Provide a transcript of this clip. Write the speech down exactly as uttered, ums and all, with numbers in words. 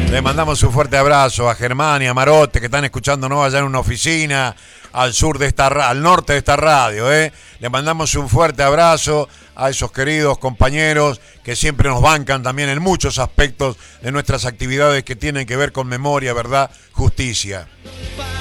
Le mandamos un fuerte abrazo a Germán y a Marote que están escuchándonos allá en una oficina al sur de esta al norte de esta radio, ¿eh? Le mandamos un fuerte abrazo a esos queridos compañeros que siempre nos bancan también en muchos aspectos de nuestras actividades que tienen que ver con memoria, verdad, justicia.